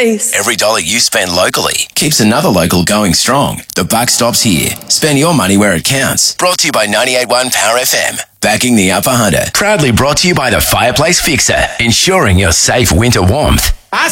Peace. Every dollar you spend locally keeps another local going strong. The buck stops here. Spend your money where it counts. Brought to you by 98.1 Power FM. Backing the Upper Hunter. Proudly brought to you by the Fireplace Fixer. Ensuring your safe winter warmth. I